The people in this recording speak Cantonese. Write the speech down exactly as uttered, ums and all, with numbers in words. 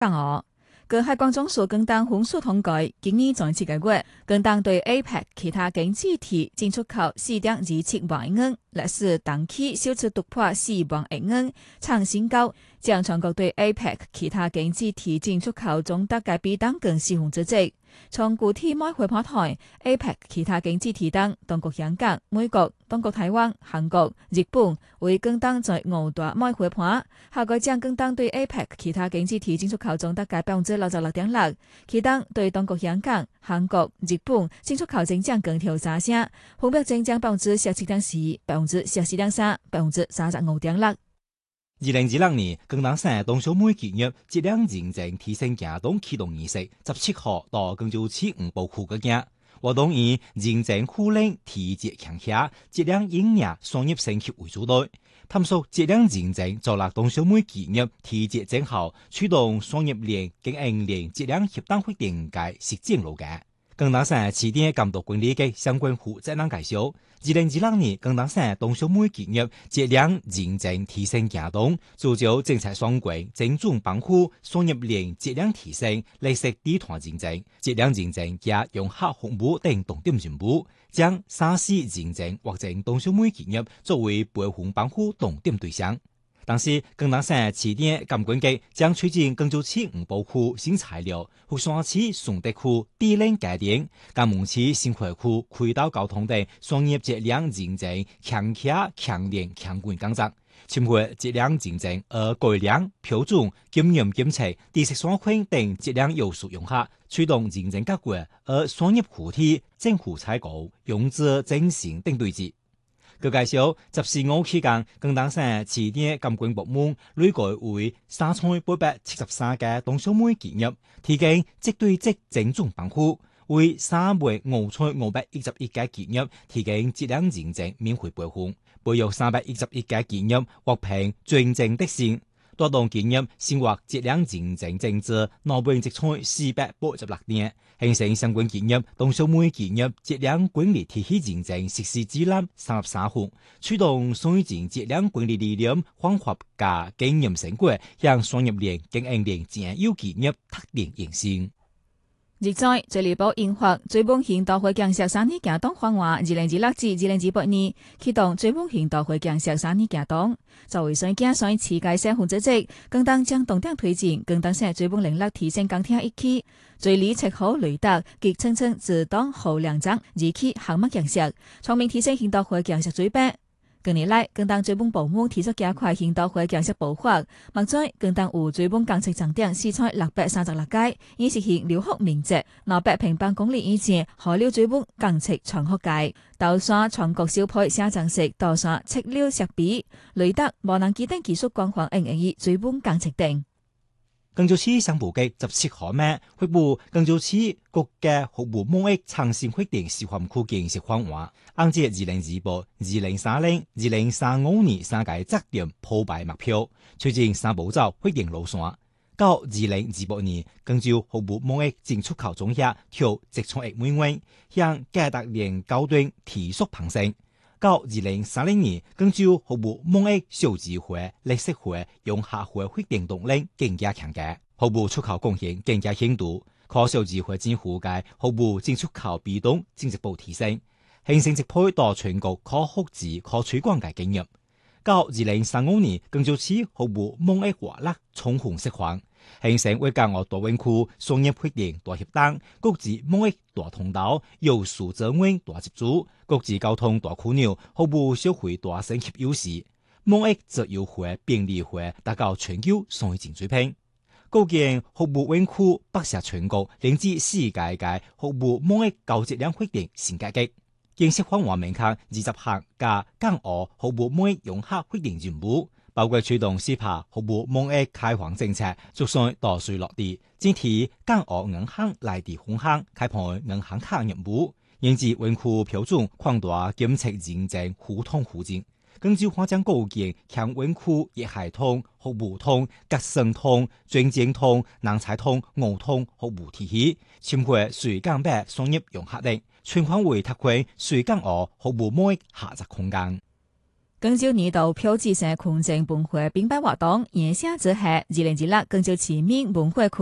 港澳。據海關總署更當風數統計，今年總七個月，更當對 A P E C 其他經濟體進出口四點二七萬億元，歷史當期首次突破四萬億元，創新高。將全國對 A P E C 其他經濟體進出口總大概比當更四分之一。從具體每回報台 ，A P E C 其他經濟體等，中國香港、美國、中國台灣、韓國、日本為更當在五大每回報，下個將更當對 A P E C 其他經濟體進出口總大概百分之六十六點六，其當對中國香港、韓國、日本進出口增長更調三成，分別增長百分之十七點四、百分之十四點三、百分之三十五點六。 二零二六年，廣東省動小煤企業質量認證提升行動啟動儀式十七號到廣州市五寶庫嘅日，活動以認證互認締結強化質量應用商業升級為主題，探索質量認證助力動小煤企業締結正效，驅動商業鏈經營鏈質量協同協定嘅實踐路徑。廣東省市電監督管理局相關負責人介紹，二零二六年廣東省動小煤企業質量認證提升行動，聚焦政策雙軌，精準保護商業鏈質量提升，綠色低碳認證、質量認證及用客服務等重點任務，將沙士認證劃成動小煤企業作為培訓保護重點對象。但是，廣東省市電監管局將推進廣州市五寶庫新材料、福山市順德區地冷家電、江門市新會區軌道交通等商業質量認證強化強鏈強管工作，簽發質量認證而改良標準、檢驗檢測、地色雙菌等質量要素融合，驅動認證各國而商業主體、政府採購、用者徵信等對接。據介紹，十四號期間，廣東省市電監管部門累計為三千八百七十三家動小煤企業提供即對即精準保護，為三萬五千五百一十一家企業提供質量認證免費培訓，培育三百一十一家企業獲評專證德性。帶動企業生活質量認證證照攞本積存四百八十六年，形成相關企業動小煤企業質量管理體系認證實施指南三十三項，驅動水井質量管理理念方法加經驗成果，向商業鏈經營鏈正有企業特定認證。 現在最離譜引發追本行道會建設三年行動方案，二零二六至二零二八年啟動追本行道會建設三年行動，作為雙加雙世界社會組織，更當將重點推進更當社追本能力提升鋼鐵一期，最理切好雷達及層層自動後兩張二期項目建設，全面提升行道會建設水平。近年來，更當追本部門提出加快行道會建設步伐，目前更當有追本工程重點四千六百三十六屆，以實現流幅面積六百平方公里以前，河流追本工程全覆蓋，導線全國首批下裝式導線測流設備，雷達無人機等技術光環應用於追本工程等。 廣州市商務局十七號晚發布廣州市國家服務貿易創新協定示範區建設方案，按照二零二八、二零三零、二零三五年三個責任鋪排目標，推進三步走協定路線。到二零二八年，廣州服務貿易進出口總額調直創億美元，向價值鏈高端提速攀升。到二零三零年，廣州服務貿易小智慧、綠色化、融合化協定動力更加強大，服務出口貢獻更加顯著。靠小智慧政府嘅服務進出口比重進一步提升，形成一批到全國可複製、可推廣嘅經驗。到二零三五年，廣州市服務貿易活力充分釋放，形成為港澳大灣區商業協定大協黨、國際貿易大通道、有數資源大接觸、國際交通大樞紐、服務社會大升級優勢，貿易自由化、便利化達到全球商業水平。構建服務灣區北涉全國，連接世界嘅服務貿易高質量協定新格局。建設方案明確二十項加港澳服務貿易融合協定任務，包括驅動 C E P A 服務貿易開放政策逐漸大水落地，整體港澳銀行內地分行開放銀行卡業務，引致灣區標準擴大檢測認證互通互認。廣州話將構建向灣區一系統服務通、格生通、專證通、人才通、五通服務體系，簽發穗港北商業融合令，全方位拓寬穗港澳服務貿易合作空間。 更就年度標誌性空政本會並辦活動，演寫之後，二零二六更就全面本會